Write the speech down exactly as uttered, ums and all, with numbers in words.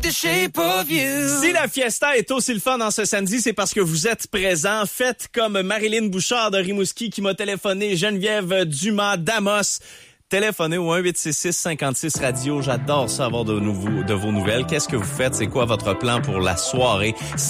The shape of you. Si la fiesta est aussi le fun dans ce samedi, c'est parce que vous êtes présents. Faites comme Marilyn Bouchard de Rimouski qui m'a téléphoné, Geneviève Dumas d'Amos. Téléphonez au un huit six six cinquante-six radio. J'adore savoir de, nouveau, de vos nouvelles. Qu'est-ce que vous faites? C'est quoi votre plan pour la soirée?